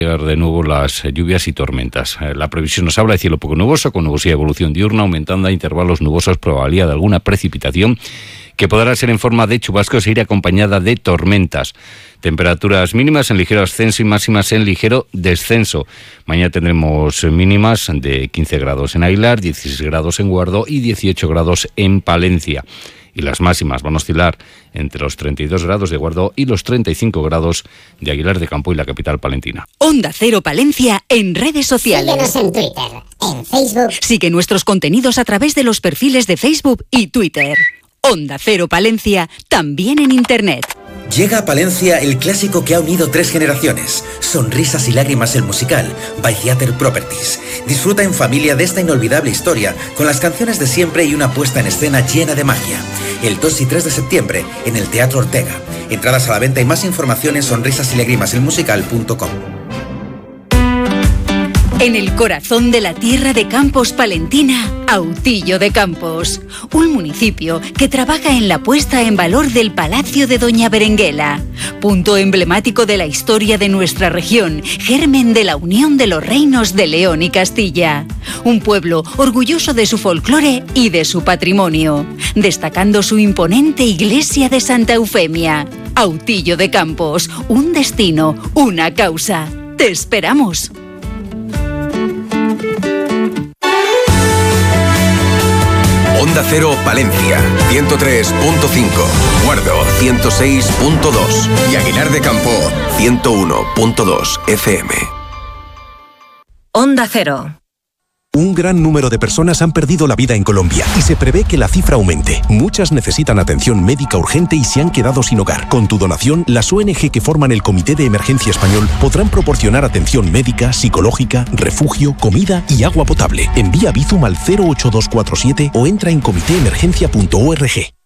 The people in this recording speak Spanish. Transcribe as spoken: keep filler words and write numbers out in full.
de nuevo las lluvias y tormentas. La previsión nos habla de cielo poco nuboso, con nubosidad de evolución diurna, aumentando a intervalos nubosos, probabilidad de alguna precipitación que podrá ser en forma de chubascos e ir acompañada de tormentas. Temperaturas mínimas en ligero ascenso y máximas en ligero descenso. Mañana tendremos mínimas de quince grados en Aguilar, dieciséis grados en Guardo y dieciocho grados en Palencia. Y las máximas van a oscilar entre los treinta y dos grados de Guardo y los treinta y cinco grados de Aguilar de Campo y la capital palentina. Onda Cero Palencia en redes sociales. Síguenos en Twitter, en Facebook. Sigue nuestros contenidos a través de los perfiles de Facebook y Twitter. Onda Cero Palencia, también en Internet. Llega a Palencia el clásico que ha unido tres generaciones. Sonrisas y lágrimas el musical, by Theater Properties. Disfruta en familia de esta inolvidable historia, con las canciones de siempre y una puesta en escena llena de magia. El dos y tres de septiembre, en el Teatro Ortega. Entradas a la venta y más información en sonrisas y lágrimas el musical punto com. En el corazón de la tierra de Campos palentina, Autillo de Campos, un municipio que trabaja en la puesta en valor del Palacio de Doña Berenguela, punto emblemático de la historia de nuestra región, germen de la unión de los reinos de León y Castilla. Un pueblo orgulloso de su folclore y de su patrimonio, destacando su imponente iglesia de Santa Eufemia. Autillo de Campos, un destino, una causa. ¡Te esperamos! Onda Cero Palencia, ciento tres punto cinco, Guardo, ciento seis punto dos y Aguilar de Campo, ciento uno punto dos F M. Onda Cero. Un gran número de personas han perdido la vida en Colombia y se prevé que la cifra aumente. Muchas necesitan atención médica urgente y se han quedado sin hogar. Con tu donación, las O N G que forman el Comité de Emergencia Español podrán proporcionar atención médica, psicológica, refugio, comida y agua potable. Envía Bizum al cero ocho dos cuatro siete o entra en comité emergencia punto org.